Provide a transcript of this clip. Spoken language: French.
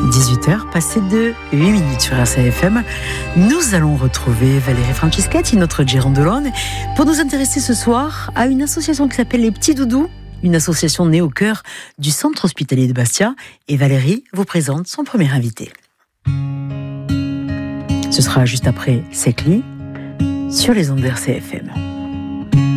18h, passé de 8 minutes sur RCFM. Nous allons retrouver Valérie Franceschetti, notre gérante de l'Aune, pour nous intéresser ce soir à une association qui s'appelle Les Petits Doudous, une association née au cœur du centre hospitalier de Bastia. Et Valérie vous présente son premier invité. Ce sera juste après Sekli sur les ondes RCFM.